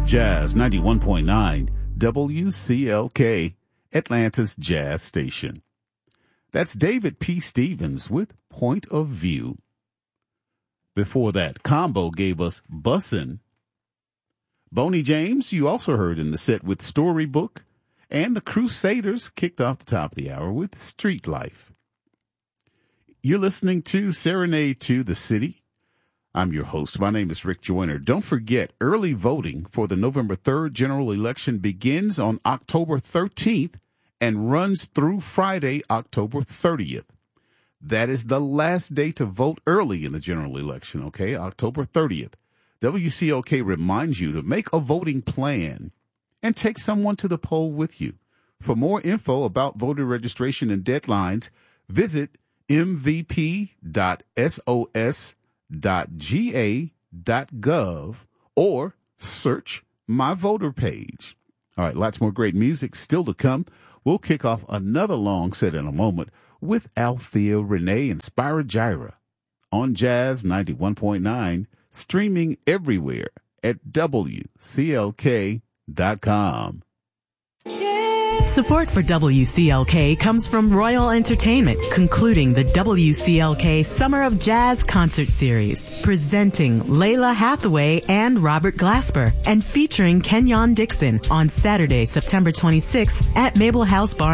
Jazz 91.9 WCLK, Atlanta's Jazz Station. That's David P. Stevens with Point of View. Before that, Combo gave us Bussin'. Boney James, you also heard in the set with Storybook, and the Crusaders kicked off the top of the hour with Street Life. You're listening to Serenade to the City. I'm your host. My name is Rick Joyner. Don't forget, early voting for the November 3rd general election begins on October 13th and runs through Friday, October 30th. That is the last day to vote early in the general election, okay? October 30th. WCLK reminds you to make a voting plan and take someone to the poll with you. For more info about voter registration and deadlines, visit mvp.sos.ga.gov or search My Voter page. All right, lots more great music still to come. We'll kick off another long set in a moment with Althea Renee and Spyra Gyra on Jazz 91.9, streaming everywhere at WCLK.com. Support for WCLK comes from Royal Entertainment, concluding the WCLK Summer of Jazz concert series, presenting Layla Hathaway and Robert Glasper, and featuring Kenyon Dixon on Saturday, September 26th at Mabel House Bar